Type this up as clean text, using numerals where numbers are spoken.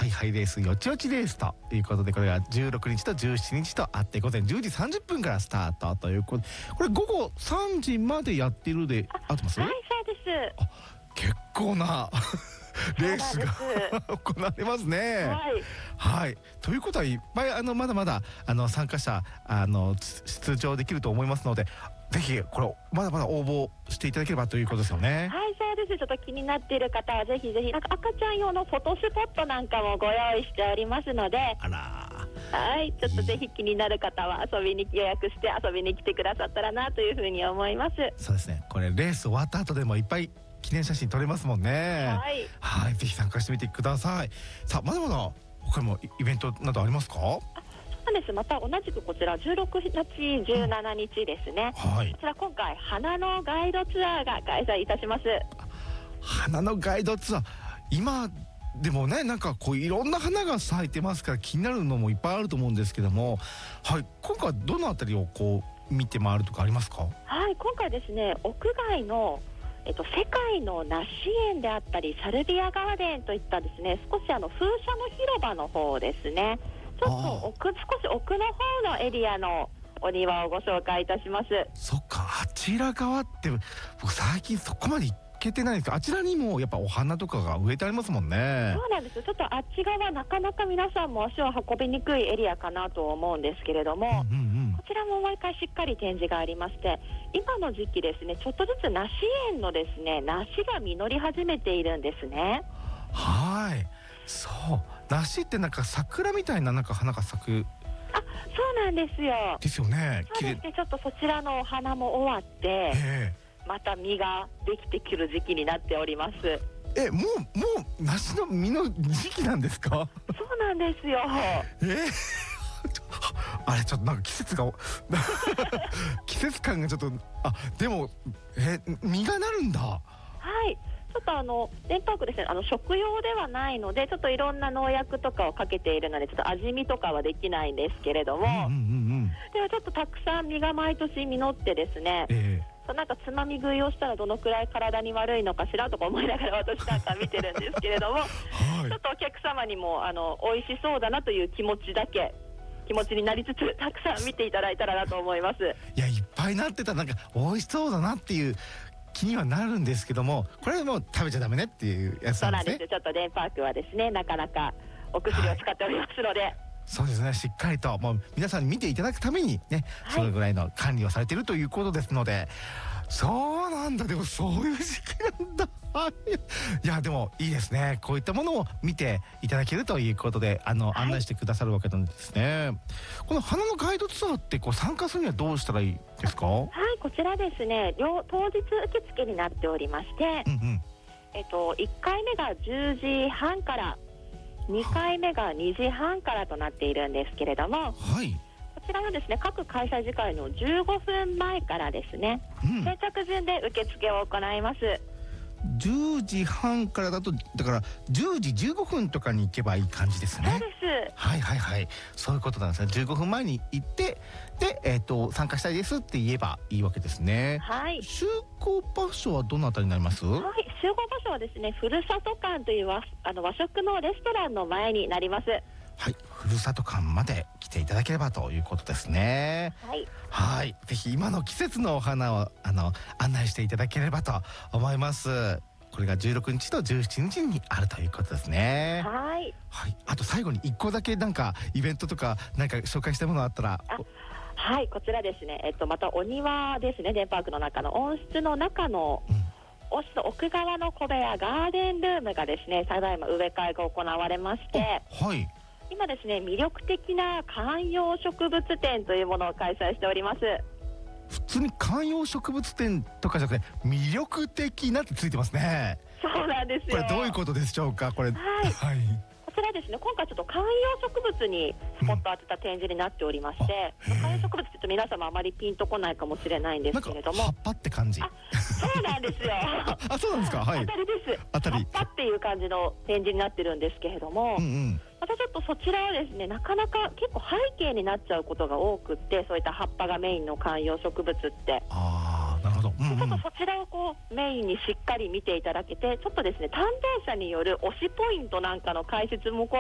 ハイハイレースよちよちレースということで、これが16日と17日とあって、午前10時30分からスタートということで、これ午後3時までやってるで合ってます？ はい、そうです。 結構なレースが行われますね。はい、ということはいっぱいまだまだ参加者出場できると思いますので、ぜひこれまだまだ応募していただければということですよね。 はい、そうです。ちょっと気になっている方はぜひぜひ、なんか赤ちゃん用のフォトスポットなんかもご用意しておりますので、 あら、 はい、ちょっとぜひ気になる方は予約して遊びに来てくださったらなというふうに思います。 そうですね、これレース終わった後でもいっぱい記念写真撮れますもんね。はい、ぜひ参加してみてください。さあ、まだまだ他にもイベントなどありますか？ そうです。また同じくこちら16日17日ですね、こちら今回花のガイドツアーが開催いたします。 花のガイドツアー、今でもね、なんかこういろんな花が咲いてますから気になるのもいっぱいあると思うんですけども、はい、今回どのあたりをこう見て回るとかありますか？ はい、今回ですね、屋外の世界の梨園であったりサルビアガーデンといったですね、少し風車の広場の方ですね、ちょっと少し奥の方のエリアのお庭をご紹介いたします。 そっか、あちら側って僕最近そこまで行けてないんですけど、あちらにもやっぱお花とかが植えてありますもんね。 そうなんです。ちょっとあっち側なかなか皆さんも足を運びにくいエリアかなと思うんですけれども、こちらも毎回しっかり展示がありまして、今の時期ですね、ちょっとずつ梨園のですね、梨が実り始めているんですね。 はい、そう、梨ってなんか桜みたいななんか花が咲く。 そうなんですよ。 ですよね。 そうですね、ちょっとそちらのお花も終わって、また実ができてくる時期になっております。 もう梨の実の時期なんですか？ そうなんですよ。 あれちょっとなんか季節感がちょっと、でも実がなるんだ。 はい、ちょっとデンパークですね、食用ではないので、ちょっといろんな農薬とかをかけているので、ちょっと味見とかはできないんですけれども、ではちょっとたくさん実が毎年実ってですね、なんかつまみ食いをしたらどのくらい体に悪いのかしらとか思いながら私なんか見てるんですけれども、ちょっとお客様にも美味しそうだなという気持ちになりつつ、たくさん見ていただいたらなと思います。 いや、いっぱいなってたらなんか美味しそうだなっていう気にはなるんですけども、これはもう食べちゃダメねっていうやつなんですね。そうなんです。 ちょっとデンパークはですね、なかなかお薬を使っておりますので、 そうですね、しっかりともう皆さんに見ていただくためにね、それぐらいの管理をされているということですので、そうなんだ、でもそういう時期なんだ。いや、でもいいですね、こういったものを見ていただけるということで案内してくださるわけなんですね。この花のガイドツアーって参加するにはどうしたらいいですか？はい、 こちらですね、当日受付になっておりまして、1回目が10時半から、2回目が2時半からとなっているんですけれども、こちらはですね、各開催時間の15分前からですね、先着順で受付を行います。 10時半からだと、だから10時15分とかに行けばいい感じですね。 そうです。 はいはいはい、そういうことなんですね。15分前に行って、で、参加したいですって言えばいいわけですね。はい。集合場所はどのあたりになります？はい、 集合場所はですね、ふるさと館という和食のレストランの前になります。 はい、ふるさと館まで来ていただければということですね。はい、ぜひ今の季節のお花を案内していただければと思います。これが16日と17日にあるということですね。はい、あと最後に1個だけなんかイベントとか何か紹介したものあったら。 はい、こちらですね、またお庭ですね、デンパークの中の温室の中の、奥側の小部屋ガーデンルームがですね、ただいま植え替えが行われまして、今ですね、魅力的な観葉植物展というものを開催しております。 普通に観葉植物展とかじゃなくて魅力的なってついてますね。 そうなんですよ。 これどういうことでしょうか？これ、 こちらですね、今回ちょっと観葉植物にスポット当てた展示になっておりまして、観葉植物って言うと皆様あまりピンとこないかもしれないんですけれども、 葉っぱって感じ。 そうなんですよ。 そうなんですか。はい。 当たりです。葉っぱっていう感じの展示になってるんですけれども、またちょっとそちらはですね、なかなか結構背景になっちゃうことが多くって、そういった葉っぱがメインの観葉植物って。なるほど。ちょっとそちらをメインにしっかり見ていただけて、ちょっとですね、担当者による推しポイントなんかの解説も